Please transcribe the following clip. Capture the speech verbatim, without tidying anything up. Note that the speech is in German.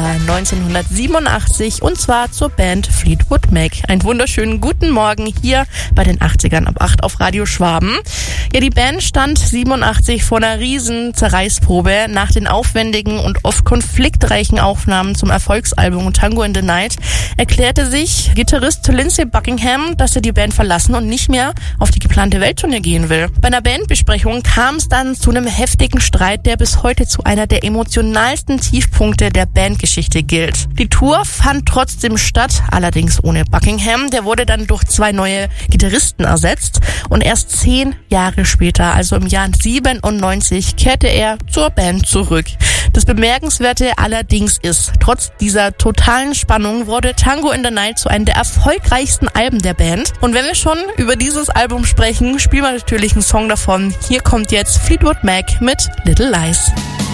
Jahr neunzehnhundertsiebenundachtzig und zwar zur Band Fleetwood Mac. Einen wunderschönen guten Morgen hier bei den achtzigern ab acht auf Radio Schwaben. Ja, die Band stand siebenundachtzig vor einer riesen Zerreißprobe. Nach den aufwendigen und oft konfliktreichen Aufnahmen zum Erfolgsalbum Tango in the Night erklärte sich Gitarrist Lindsey Buckingham, dass er die Band verlassen und nicht mehr auf die geplante Welttournee gehen will. Bei einer Bandbesprechung kam es dann zu einem heftigen Streit, der bis heute zu einer der emotionalsten Tiefpunkte der Bandgeschichte gilt. Die Tour fand trotzdem statt, allerdings ohne Buckingham. Der wurde dann durch zwei neue Gitarristen ersetzt und erst zehn Jahre später, also im Jahr siebenundneunzig, kehrte er zur Band zurück. Das Bemerkenswerte allerdings ist, trotz dieser totalen Spannung wurde Tango in the Night zu einem der erfolgreichsten Alben der Band. Und wenn wir schon über dieses Album sprechen, spielen wir natürlich einen Song davon. Hier kommt jetzt Fleetwood Mac mit Little Lies.